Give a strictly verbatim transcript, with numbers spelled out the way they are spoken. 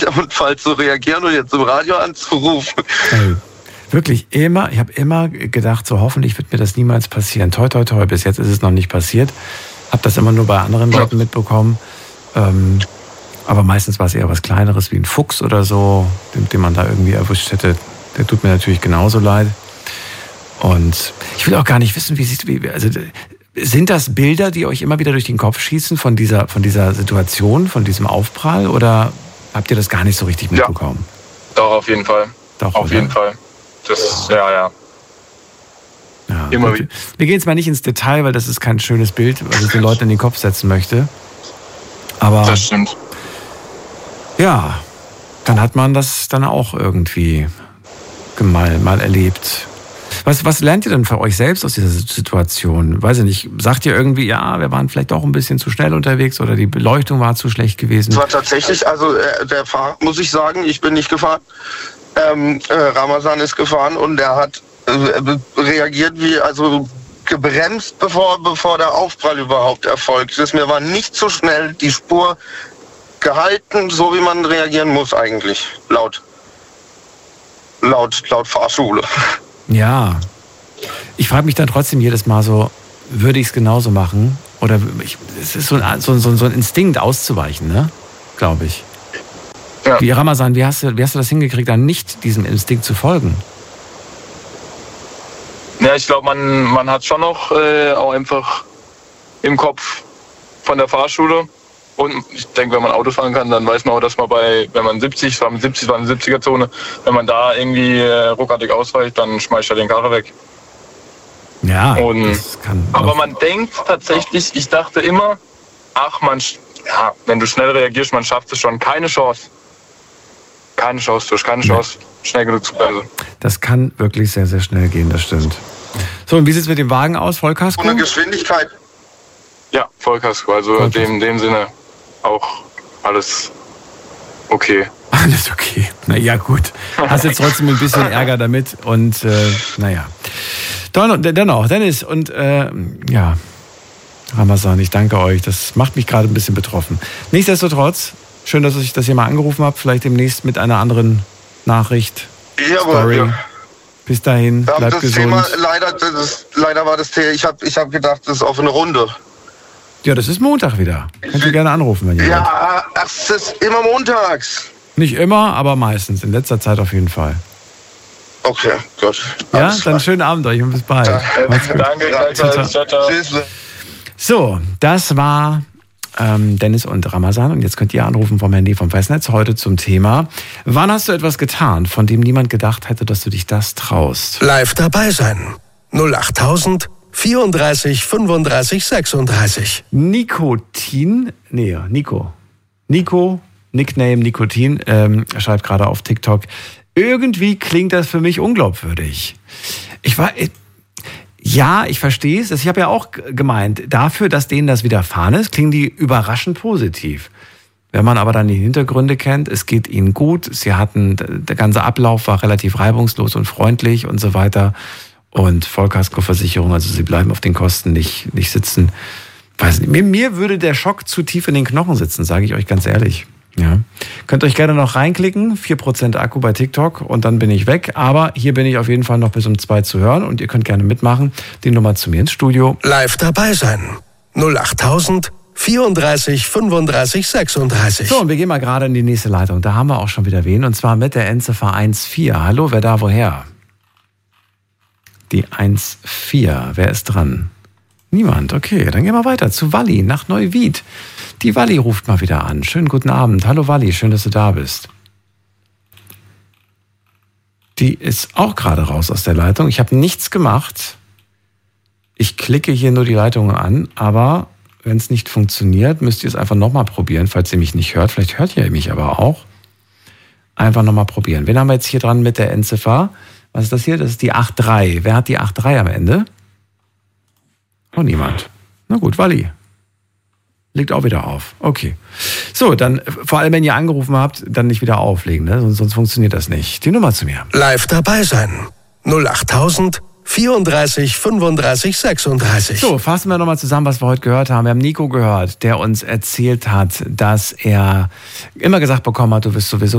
Unfall zu reagieren und jetzt im Radio anzurufen. Hey, wirklich immer, ich habe immer gedacht, so hoffentlich wird mir das niemals passieren. Toi, toi, toi, bis jetzt ist es noch nicht passiert. Habe das immer nur bei anderen Leuten mitbekommen. Ähm, aber meistens war es eher was Kleineres wie ein Fuchs oder so, den, den man da irgendwie erwischt hätte. Der tut mir natürlich genauso leid. Und ich will auch gar nicht wissen, wie sich, wie, also sind das Bilder, die euch immer wieder durch den Kopf schießen von dieser, von dieser Situation, von diesem Aufprall, oder habt ihr das gar nicht so richtig mitbekommen? Ja, doch, auf jeden Fall. Doch, auf oder? jeden Fall. Das, ja, ja. Ja, immer wieder. Wir gehen jetzt mal nicht ins Detail, weil das ist kein schönes Bild, was ich den Leuten in den Kopf setzen möchte. Aber das stimmt. Ja, dann hat man das dann auch irgendwie mal, mal erlebt. Was, was lernt ihr denn für euch selbst aus dieser Situation? Weiß ich nicht, sagt ihr irgendwie, ja, wir waren vielleicht auch ein bisschen zu schnell unterwegs oder die Beleuchtung war zu schlecht gewesen? Es war tatsächlich, also äh, der Fahrer, muss ich sagen, ich bin nicht gefahren. Ähm, äh, Ramazan ist gefahren und er hat äh, reagiert wie, also gebremst, bevor, bevor der Aufprall überhaupt erfolgt ist. Mir war nicht so schnell die Spur gehalten, so wie man reagieren muss eigentlich, laut, laut, laut Fahrschule. Ja, ich frage mich dann trotzdem jedes Mal so, würde ich es genauso machen? Oder ich, es ist so ein, so, so, so ein Instinkt auszuweichen, ne? Glaube ich. Ja. Wie Ramazan, wie hast, du, wie hast du das hingekriegt, dann nicht diesem Instinkt zu folgen? Ja, ich glaube, man, man hat schon noch äh, auch einfach im Kopf von der Fahrschule. Und ich denke, wenn man Auto fahren kann, dann weiß man auch, dass man bei, wenn man siebzig, war mit siebzig, war eine siebziger-Zone, wenn man da irgendwie äh, ruckartig ausweicht, dann schmeißt er den Karre weg. Ja, und, das kann aber man denkt tatsächlich, ich dachte immer, ach man, ja, wenn du schnell reagierst, man schafft es schon. Keine Chance. Keine Chance, du hast keine Chance, nee. Schnell genug zu bleiben. Das kann wirklich sehr, sehr schnell gehen, das stimmt. So, und wie sieht es mit dem Wagen aus? Vollkasko? Ohne Geschwindigkeit. Ja, Vollkasko, also in dem, dem Sinne auch alles okay. Alles okay. Naja, gut. Hast jetzt trotzdem ein bisschen Ärger damit und äh, naja. Dennoch, Dennis und äh, ja, Ramazan, ich danke euch. Das macht mich gerade ein bisschen betroffen. Nichtsdestotrotz, schön, dass ich das hier mal angerufen habe. Vielleicht demnächst mit einer anderen Nachricht. Ja, Story. ja. Bis dahin, ja, bleibt das gesund. Thema, leider, das, leider war das Thema, ich habe ich hab gedacht, das ist auf eine Runde. Ja, das ist Montag wieder. Könnt ihr gerne anrufen, wenn ihr wollt. Ja, ach, es ist immer montags. Nicht immer, aber meistens. In letzter Zeit auf jeden Fall. Okay, gut. Ja, dann klar. Schönen Abend euch und bis bald. Ja, danke, ciao, ciao, ciao. Tschüss. So, das war ähm, Dennis und Ramazan. Und jetzt könnt ihr anrufen vom Handy vom Festnetz. Heute zum Thema: Wann hast du etwas getan, von dem niemand gedacht hätte, dass du dich das traust? Live dabei sein. null achttausend vierunddreißig fünfunddreißig sechsunddreißig. Nikotin, nee, Nico. Nico, Nickname Nikotin, ähm, schreibt gerade auf TikTok. Irgendwie klingt das für mich unglaubwürdig. Ich war, ja, ich verstehe es. Ich habe ja auch gemeint, dafür, dass denen das widerfahren ist, klingen die überraschend positiv. Wenn man aber dann die Hintergründe kennt, es geht ihnen gut, sie hatten, der ganze Ablauf war relativ reibungslos und freundlich und so weiter. Und Vollkaskoversicherung, also sie bleiben auf den Kosten nicht, nicht sitzen. Weiß nicht, mir, mir würde der Schock zu tief in den Knochen sitzen, sage ich euch ganz ehrlich. Ja. Könnt euch gerne noch reinklicken, vier Prozent Akku bei TikTok und dann bin ich weg. Aber hier bin ich auf jeden Fall noch bis um zwei zu hören und ihr könnt gerne mitmachen. Die Nummer zu mir ins Studio. Live dabei sein. null achttausend vierunddreißig fünfunddreißig sechsunddreißig. So, und wir gehen mal gerade in die nächste Leitung. Da haben wir auch schon wieder wen und zwar mit der Endziffer eins vier. Hallo, wer da woher? Die eins vier. Wer ist dran? Niemand. Okay, dann gehen wir weiter zu Walli nach Neuwied. Die Walli ruft mal wieder an. Schönen guten Abend. Hallo Walli, schön, dass du da bist. Die ist auch gerade raus aus der Leitung. Ich habe nichts gemacht. Ich klicke hier nur die Leitung an, aber wenn es nicht funktioniert, müsst ihr es einfach nochmal probieren, falls ihr mich nicht hört. Vielleicht hört ihr mich aber auch. Einfach nochmal probieren. Wen haben wir jetzt hier dran mit der Endziffer? Was ist das hier? Das ist die acht drei. Wer hat die acht drei am Ende? Oh, niemand. Na gut, Walli. Legt auch wieder auf. Okay. So, dann vor allem, wenn ihr angerufen habt, dann nicht wieder auflegen, ne? Sonst, sonst funktioniert das nicht. Die Nummer zu mir. Live dabei sein. null achttausend vierunddreißig fünfunddreißig sechsunddreißig. So, fassen wir nochmal zusammen, was wir heute gehört haben. Wir haben Nico gehört, der uns erzählt hat, dass er immer gesagt bekommen hat, du bist sowieso